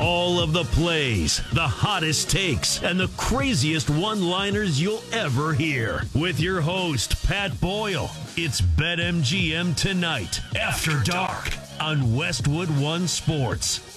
All of the plays, the hottest takes, and the craziest one-liners you'll ever hear. With your host, Pat Boyle. It's BetMGM Tonight, After Dark, on Westwood One Sports.